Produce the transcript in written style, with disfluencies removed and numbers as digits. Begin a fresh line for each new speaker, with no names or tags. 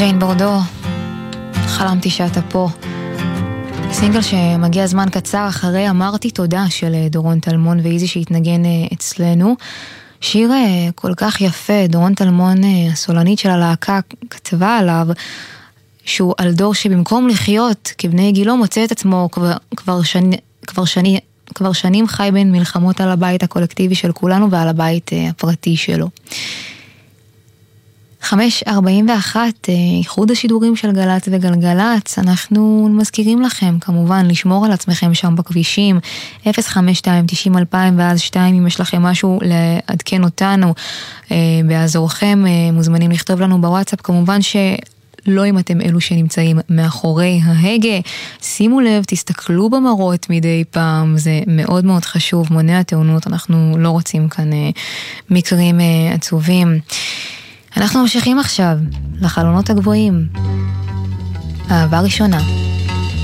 ז'יין בורדו, חלמתי שאתה פה. סינגל שמגיע זמן קצר אחרי אמרתי תודה של דורון טלמון ואיזי שהתנגן אצלנו. שיר כל כך יפה, דורון טלמון, הסולנית של הלהקה, כתבה עליו שהוא על דור שבמקום לחיות כבני גילו מוצא את עצמו כבר שנים חי בין מלחמות על הבית הקולקטיבי של כולנו ועל הבית הפרטי שלו. 5:41, איחוד השידורים של גל"צ וגלגלצ. אנחנו מזכירים לכם כמובן לשמור על עצמכם שם בכבישים, 052-90-2000 ואז 2 אם יש לכם משהו לעדכן אותנו בעזורכם, מוזמנים לכתוב לנו בוואטסאפ. כמובן שלא אם אתם אלו שנמצאים מאחורי ההגה, שימו לב, תסתכלו במראות מדי פעם, זה מאוד מאוד חשוב, מונע תאונות, אנחנו לא רוצים כאן מקרים עצובים. אנחנו ממשיכים עכשיו לחלונות הגבוהים. אהבה ראשונה.